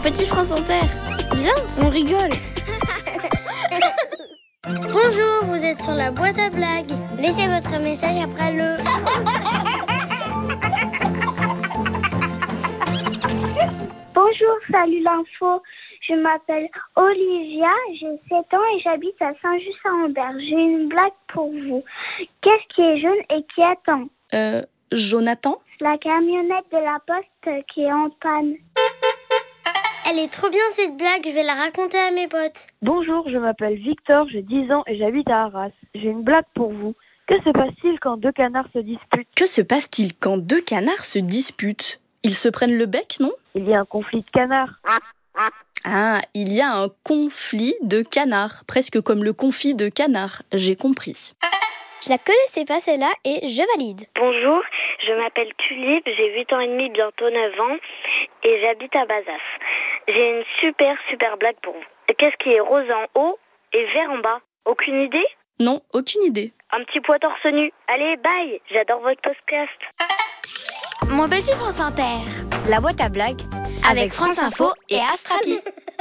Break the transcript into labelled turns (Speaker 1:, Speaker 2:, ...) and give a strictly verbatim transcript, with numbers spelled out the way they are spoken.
Speaker 1: petit France Inter. Viens, on rigole.
Speaker 2: Bonjour, vous êtes sur la boîte à blagues. Laissez votre message après le...
Speaker 3: Bonjour, salut l'info. Je m'appelle Olivia, j'ai sept ans et j'habite à Saint-Just-à-Ambert. J'ai une blague pour vous. Qu'est-ce qui est jaune et qui attend ?
Speaker 4: Euh, Jonathan ?
Speaker 3: La camionnette de la poste qui est en panne.
Speaker 2: Elle est trop bien cette blague, je vais la raconter à mes potes.
Speaker 5: Bonjour, je m'appelle Victor, j'ai dix ans et j'habite à Arras. J'ai une blague pour vous. Que se passe-t-il quand deux canards se disputent ?
Speaker 4: Que se passe-t-il quand deux canards se disputent ? Ils se prennent le bec, non ?
Speaker 5: Il y a un conflit de canards.
Speaker 4: Ah, il y a un conflit de canards, presque comme le confit de canard, j'ai compris.
Speaker 2: Je la connaissais pas celle-là et je valide.
Speaker 6: Bonjour, je m'appelle Tulipe, j'ai huit ans et demi, bientôt neuf ans et j'habite à Bazas. J'ai une super super blague pour vous. Qu'est-ce qui est rose en haut et vert en bas ? Aucune idée ?
Speaker 4: Non, aucune idée.
Speaker 6: Un petit poids torse nu. Allez, bye, j'adore votre podcast.
Speaker 1: Mon petit France Inter.
Speaker 7: La boîte à blagues
Speaker 1: Avec France Info et Astrapi.